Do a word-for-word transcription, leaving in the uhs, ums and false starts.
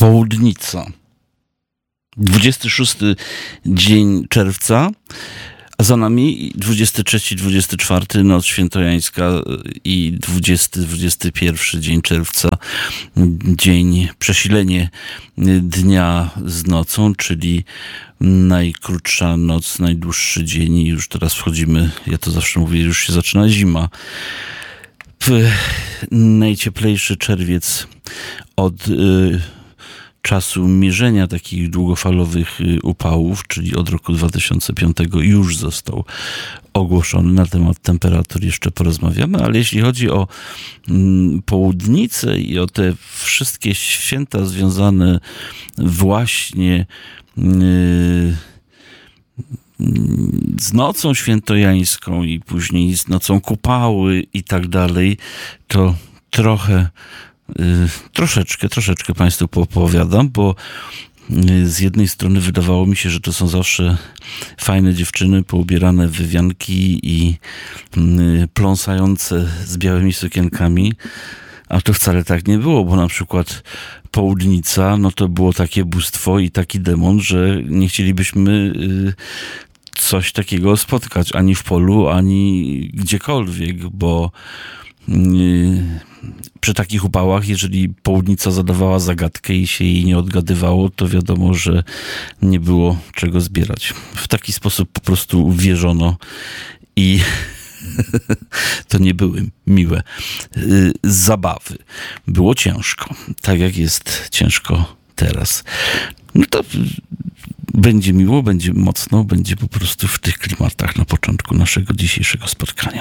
Południca. dwudziesty szósty dzień czerwca, a za nami dwudziesty trzeci dwudziesty czwarty noc świętojańska i dwudziesty dwudziesty pierwszy dzień czerwca, dzień przesilenie dnia z nocą, czyli najkrótsza noc, najdłuższy dzień i już teraz wchodzimy, ja to zawsze mówię, już się zaczyna zima. W najcieplejszy czerwiec od y, czasu mierzenia takich długofalowych upałów, czyli od roku dwa tysiące piątego już został ogłoszony. Na temat temperatur jeszcze porozmawiamy, ale jeśli chodzi o mm, południcę i o te wszystkie święta związane właśnie yy, z nocą świętojańską i później z nocą kupały i tak dalej, to trochę Yy, troszeczkę, troszeczkę Państwu poopowiadam, bo yy, z jednej strony wydawało mi się, że to są zawsze fajne dziewczyny poubierane w wywianki i yy, pląsające z białymi sukienkami, a to wcale tak nie było, bo na przykład Południca, no to było takie bóstwo i taki demon, że nie chcielibyśmy yy, coś takiego spotkać ani w polu, ani gdziekolwiek, bo yy, przy takich upałach, jeżeli Południca zadawała zagadkę i się jej nie odgadywało, to wiadomo, że nie było czego zbierać. W taki sposób po prostu wierzono i to nie były miłe yy, zabawy. Było ciężko, tak jak jest ciężko teraz. No to będzie miło, będzie mocno, będzie po prostu w tych klimatach na początku naszego dzisiejszego spotkania.